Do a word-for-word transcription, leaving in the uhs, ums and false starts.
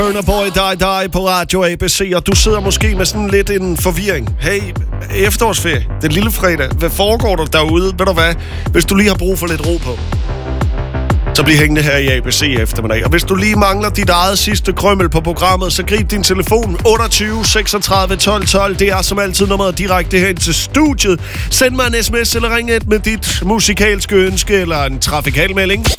Burna Boy Die Die på Radio A B C, og du sidder måske med sådan lidt en forvirring. Hey, efterårsferie, den lille fredag, hvad foregår der derude? Ved du hvad? Hvis du lige har brug for lidt ro på, så bliv hængende her i A B C eftermiddag. Og hvis du lige mangler dit eget sidste krømmel på programmet, så grib din telefon otteogtyve seksogtredive tolv tolv. Det er som altid nummeret direkte hen til studiet. Send mig en sms eller ring et med dit musikalske ønske eller en trafikal melding.